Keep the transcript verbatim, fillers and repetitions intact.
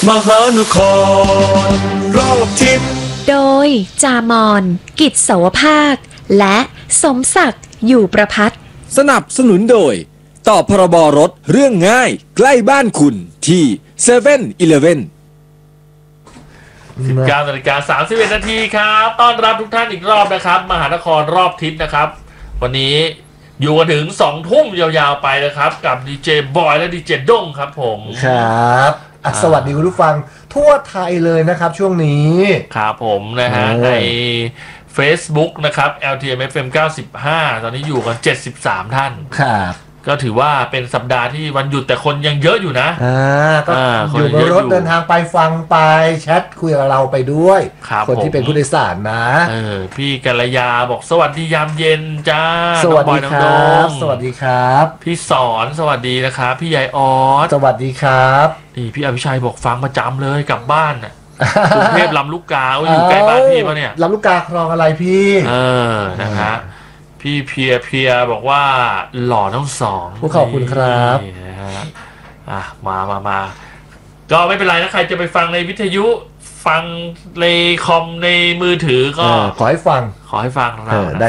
มหานครรอบทิศโดยจามอนกิจโสภาคและสมศักดิ์อยู่ประพัฒน์สนับสนุนโดยต่อพรบรถเรื่องง่ายใกล้บ้านคุณที่เซเว่นอีเลฟเว่นสิบเก้านาฬิกาสามสิบเอ็ดนาทีครับต้อนรับทุกท่านอีกรอบนะครับมหานครรอบทิศนะครับวันนี้อยู่กันถึงสองทุ่มยาวๆไปนะครับกับดีเจบอยและดีเจด้งครับผมครับสวัสดีคุณผู้ฟังทั่วไทยเลยนะครับช่วงนี้ครับผมนะฮะใน Facebook นะครับ แอล ที เอ็ม เอฟ เอ็ม เก้าสิบห้าตอนนี้อยู่กันเจ็ดสิบสามท่านครับก็ถือว่าเป็นสัปดาห์ที่วันหยุดแต่คนยังเยอะอยู่นะอ่าก็อยู่บนรถเดินทางไปฟังไปแชทคุยกับเราไปด้วยคนที่เป็นผู้โดยสารนะเออพี่กัลยาบอกสวัสดียามเย็นจ้าสวัสดีครับสวัสดีครับพี่สอนสวัสดีนะครับพี่ยายออสสวัสดีครับนี่พี่อภิชัยบอกฟังประจำเลยกลับบ้านน่ะกรุงเทพลำลูกกาอยู่ใกล้บ้านพี่ปะเนี่ยลำลูกกาคลองอะไรพี่เออนะฮะพี่เพียเพียบอกว่าหล่อทั้งสองขอบคุณครับนะฮะอ่ะมามามาก็ไม่เป็นไรนะใครจะไปฟังในวิทยุฟังในคอมในมือถือก็ขอให้ฟังขอให้ฟังเรา